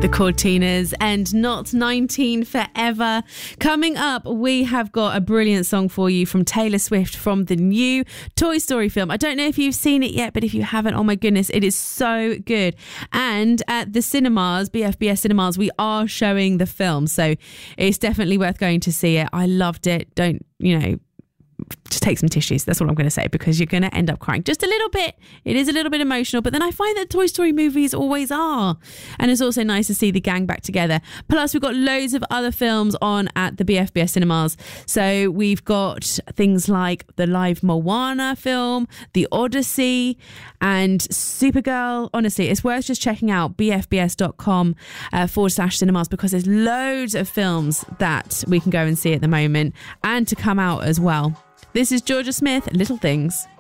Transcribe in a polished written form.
The Cortinas and Not 19 Forever. Coming up, we have got a brilliant song for you from Taylor Swift from the new Toy Story film. I don't know if you've seen it yet, but if you haven't, oh my goodness, it is so good. And at the cinemas, BFBS cinemas, we are showing the film, so it's definitely worth going to see it. I loved it. Don't, just take some tissues. That's all I'm going to say, because you're going to end up crying just a little bit. It is a little bit emotional, but then I find that Toy Story movies always are. And it's also nice to see the gang back together. Plus, we've got loads of other films on at the BFBS cinemas. So we've got things like the live Moana film, The Odyssey, and Supergirl. Honestly, it's worth just checking out bfbs.com/cinemas, because there's loads of films that we can go and see at the moment and to come out as well. This is Georgia Smith, Little Things.